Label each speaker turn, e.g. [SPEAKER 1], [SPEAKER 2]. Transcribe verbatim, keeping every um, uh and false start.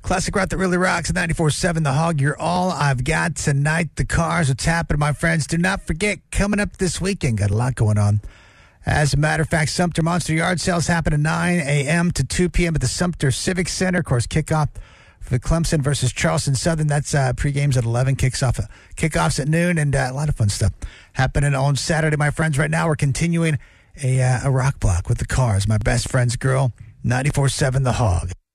[SPEAKER 1] Classic rock that really rocks. ninety-four seven The Hog. You're all I've got tonight. The Cars. What's happening, my friends? Do not forget, coming up this weekend, got a lot going on. As a matter of fact, Sumter Monster Yard Sales happen at nine a.m. to two p.m. at the Sumter Civic Center. Of course, kickoff for the Clemson versus Charleston Southern. That's uh, pre-games at eleven, kicks off, kickoffs at noon, and uh, a lot of fun stuff happening on Saturday, my friends. Right now, we're continuing a, uh, a rock block with the Cars. My best friend's girl, ninety-four seven The Hog.